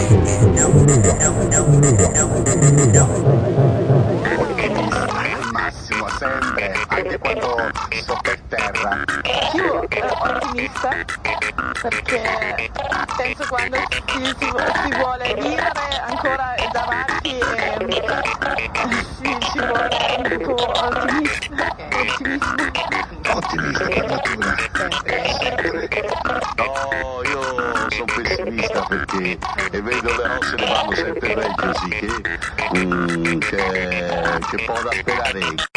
Massimo sempre, anche quando sto per terra. Io ottimista perché penso quando si vuole vivere ancora davanti ci vuole un po' ottimismo. Ottimista, per natura. No, io sono pessimista perché e vedo le cose ne vanno sempre peggio, sì che può da sperare.